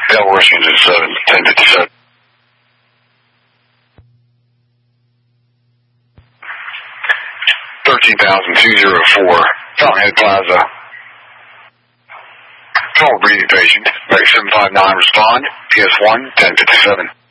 Delaware Engine 7, 1057. 13,204, Fountainhead Plaza. Call breathing patient. Medic 759 respond. PS1, 1057.